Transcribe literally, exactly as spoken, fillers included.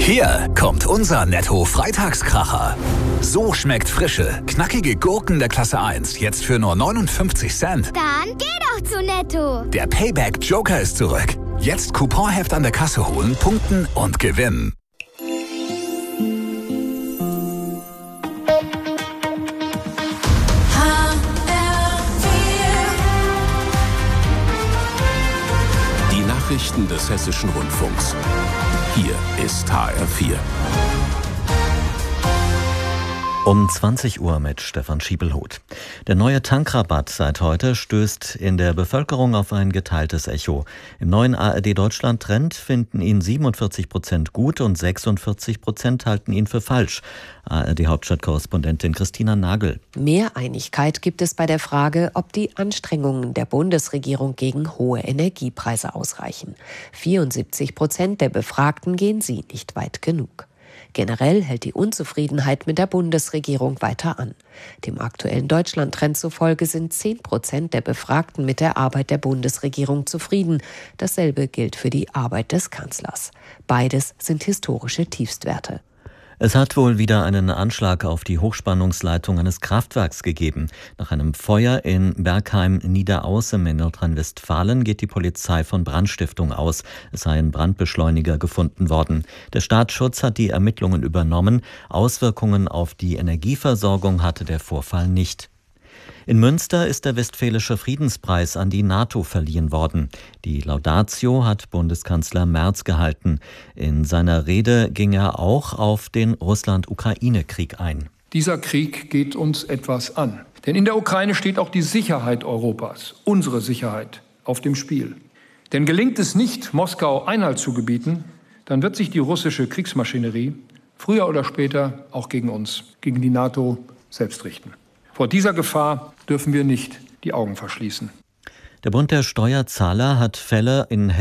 Hier kommt unser Netto-Freitagskracher. So schmeckt frische, knackige Gurken der Klasse eins jetzt für nur neunundfünfzig Cent. Dann geh doch zu Netto. Der Payback-Joker ist zurück. Jetzt Couponheft an der Kasse holen, punkten und gewinnen. Die Nachrichten des Hessischen Rundfunks. Hier ist H R vier. Um zwanzig Uhr mit Stefan Schiebelhuth. Der neue Tankrabatt seit heute stößt in der Bevölkerung auf ein geteiltes Echo. Im neuen A R D-Deutschland-Trend finden ihn siebenundvierzig Prozent gut und sechsundvierzig Prozent halten ihn für falsch. A R D-Hauptstadtkorrespondentin Christina Nagel. Mehr Einigkeit gibt es bei der Frage, ob die Anstrengungen der Bundesregierung gegen hohe Energiepreise ausreichen. vierundsiebzig Prozent der Befragten gehen sie nicht weit genug. Generell hält die Unzufriedenheit mit der Bundesregierung weiter an. Dem aktuellen Deutschland-Trend zufolge sind zehn Prozent der Befragten mit der Arbeit der Bundesregierung zufrieden. Dasselbe gilt für die Arbeit des Kanzlers. Beides sind historische Tiefstwerte. Es hat wohl wieder einen Anschlag auf die Hochspannungsleitung eines Kraftwerks gegeben. Nach einem Feuer in Bergheim-Niederaußem in Nordrhein-Westfalen geht die Polizei von Brandstiftung aus. Es sei ein Brandbeschleuniger gefunden worden. Der Staatsschutz hat die Ermittlungen übernommen. Auswirkungen auf die Energieversorgung hatte der Vorfall nicht. In Münster ist der Westfälische Friedenspreis an die NATO verliehen worden. Die Laudatio hat Bundeskanzler Merz gehalten. In seiner Rede ging er auch auf den Russland-Ukraine-Krieg ein. Dieser Krieg geht uns etwas an. Denn in der Ukraine steht auch die Sicherheit Europas, unsere Sicherheit, auf dem Spiel. Denn gelingt es nicht, Moskau Einhalt zu gebieten, dann wird sich die russische Kriegsmaschinerie früher oder später auch gegen uns, gegen die NATO selbst richten. Vor dieser Gefahr dürfen wir nicht die Augen verschließen. Der Bund der Steuerzahler hat Fälle in